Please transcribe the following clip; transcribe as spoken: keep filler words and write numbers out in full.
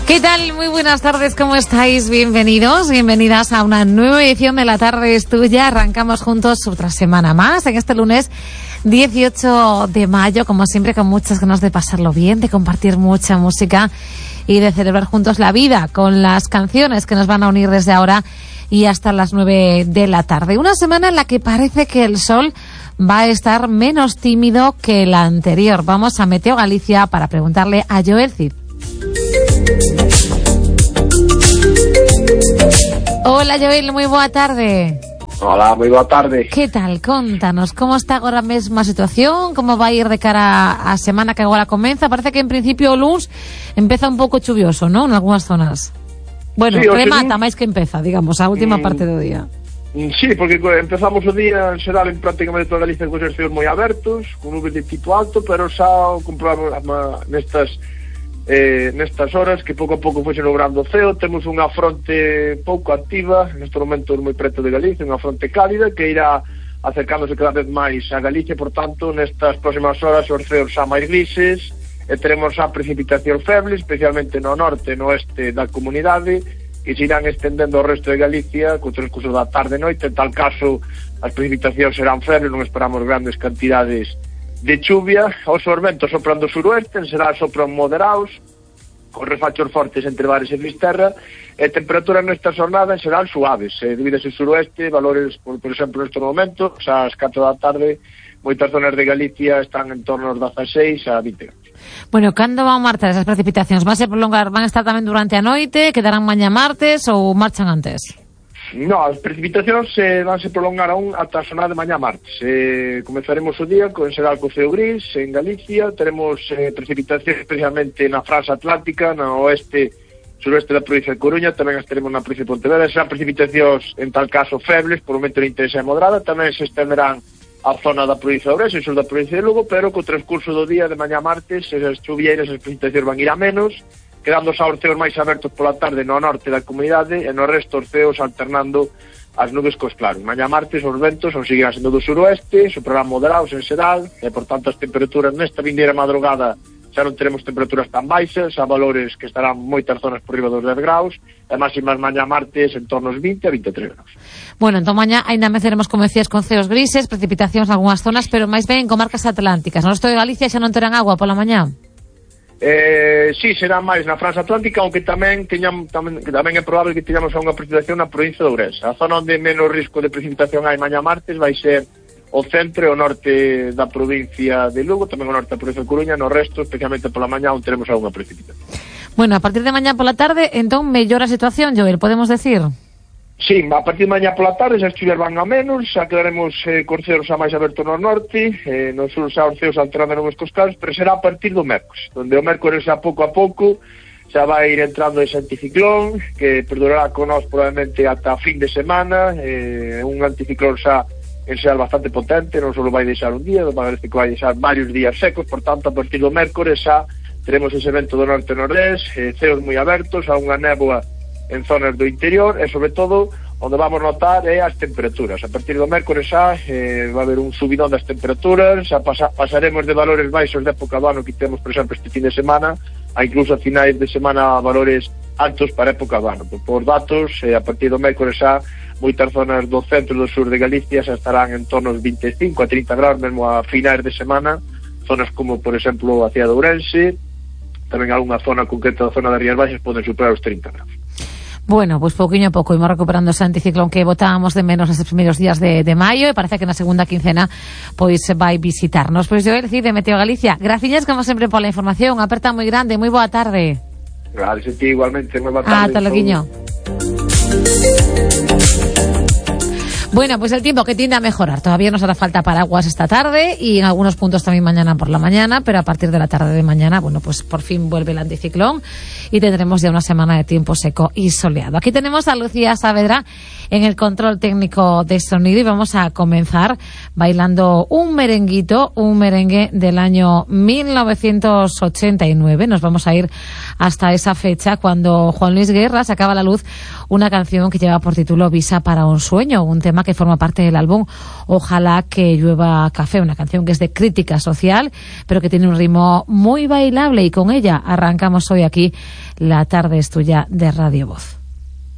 ¿Qué tal? Muy buenas tardes, ¿cómo estáis? Bienvenidos, bienvenidas a una nueva edición de La Tarde es Tuya. Arrancamos juntos otra semana más en este lunes dieciocho de mayo, como siempre, con muchas ganas de pasarlo bien, de compartir mucha música y de celebrar juntos la vida con las canciones que nos van a unir desde ahora y hasta las nueve de la tarde. Una semana en la que parece que el sol va a estar menos tímido que la anterior. Vamos a Meteo Galicia para preguntarle a Joel Cid. Hola Joel, moi boa tarde. Hola, moi boa tarde. Que tal? Contanos, como está agora mesmo a situación? Como vai ir de cara á semana que agora comeza? Parece que en principio o luns empeza un pouco chuvioso, non? En algunhas zonas. Bueno, sí, remata máis que empeza, digamos, a última mm, parte do día. Sí, porque empezamos o día en xeral en prácticamente toda Galicia con os céus moi abertos, con nubes de tipo alto, pero xa comprobamos nestas Eh, nestas horas que pouco a pouco foi se logrando o ceo. Temos unha fronte pouco activa neste momento moi preto de Galicia, unha fronte cálida que irá acercándose cada vez máis a Galicia, por tanto nestas próximas horas os ceos xa máis grises e teremos xa precipitación feble, especialmente no norte e no oeste da comunidade, que se irán estendendo ao resto de Galicia co transcurso da tarde e noite. En tal caso as precipitacións serán febles, non esperamos grandes cantidades de chuvia. Os ventos sopran do suroeste, en xeral sopran moderados, con refachos fortes entre Bares e Fisterra, e temperaturas nesta xornada en xeral suaves, eh, debido ao suroeste, valores, por, por exemplo, neste momento, xa ás catro da tarde, moitas zonas de Galicia están en torno aos dezaseis a vinte graus. Bueno, cando van marchar esas precipitacións? Van a prolongar, van a estar tamén durante a noite, quedarán mañá martes ou marchan antes? No, as precipitacións eh, vanse prolongar aún ata a xornada de mañá martes. Eh, comezaremos o día con xeral co ceo gris en Galicia. Teremos eh, precipitacións especialmente na franja atlántica, no oeste, suroeste da provincia de Coruña, tamén as teremos na provincia de Pontevedra. Serán precipitacións, en tal caso, febles, por un momento de intensidade moderada. Tamén se estenderán a zona da provincia de Ourense e sur da provincia de Lugo, pero co transcurso do día de mañá martes, esas chuvieiras, as precipitacións van ir a menos, quedando xa os ceos máis abertos pola tarde no norte da comunidade e no resto os ceos alternando as nubes cos claros. Mañá martes os ventos son seguirán sendo do suroeste, soprarán moderados en xeral e, por tanto, as temperaturas nesta vindeira madrugada xa non teremos temperaturas tan baixas, a valores que estarán moitas zonas por riba dos dez graus e máximas mañá martes en torno aos vinte a vinte e tres graus. Bueno, entón mañá ainda meceremos, como decías, con ceos grises, precipitacións en algunhas zonas, pero máis ben en comarcas atlánticas. No resto de Galicia xa non terán agua pola mañá? Eh, sí, será máis na franja atlántica, aunque tamén teñam, tamén, tamén é probable que teñamos unha precipitación na provincia de Ourense. A zona onde menos risco de precipitación hai mañá martes vai ser o centro e o norte da provincia de Lugo, tamén o norte da provincia de Coruña. No resto, especialmente pola mañá, onde teremos algunha precipitación. Bueno, a partir de mañá pola tarde, entón, mellora a situación, Joel, podemos decir? Sí, a partir de mañá pola tarde xa estudiar van a menos, xa quedaremos eh, con ceos xa máis abertos no norte, eh, no sur xa os ceos alterando novos cos claros, pero será a partir do mércores, donde o mércores xa pouco a pouco xa vai ir entrando ese anticiclón, que perdurará con nós probablemente ata fin de semana, eh, un anticiclón xa en xeral bastante potente, non só vai deixar un día, parece que vai deixar varios días secos, por tanto, a partir do mércores xa teremos ese vento do norte nordés, eh, ceos moi abertos, a unha néboa en zonas do interior e, sobre todo, onde vamos notar é as temperaturas. A partir do mércores xa eh, vai haber un subidón das temperaturas, xa pasa, pasaremos de valores baixos de época do ano que temos, por exemplo, este fin de semana, a incluso a finais de semana a valores altos para época do ano. Por, por datos, eh, a partir do mércores xa moitas zonas do centro e do sur de Galicia xa estarán en torno aos vinte e cinco a trinta graus, mesmo a finais de semana, zonas como, por exemplo, a cidade de Ourense, tamén algunha zona concreta da zona das Rías Baixas poden superar os trinta graus. Bueno, pues pouquiño a pouco imos recuperando ese anticiclón que botábamos de menos nestes primeiros días de, de maio e parece que na segunda quincena pois vai visitarnos. Pois eu decir de Meteo Galicia, graciñas como sempre pola información, aperta moi grande, moi boa tarde. Gracias a ti igualmente, moi boa tarde. Ata loguiño. Bueno, pues el tiempo que tiende a mejorar. Todavía nos hará falta paraguas esta tarde y en algunos puntos también mañana por la mañana, pero a partir de la tarde de mañana, bueno, pues por fin vuelve el anticiclón y tendremos ya una semana de tiempo seco y soleado. Aquí tenemos a Lucía Saavedra en el control técnico de sonido y vamos a comenzar bailando un merenguito, un merengue del año mil novecientos ochenta y nueve. Nos vamos a ir hasta esa fecha cuando Juan Luis Guerra sacaba a la luz una canción que lleva por título Visa para un sueño, un tema tema que forma parte del álbum Ojalá que llueva café, una canción que es de crítica social, pero que tiene un ritmo muy bailable, y con ella arrancamos hoy aquí La tarde es tuya de Radio Voz.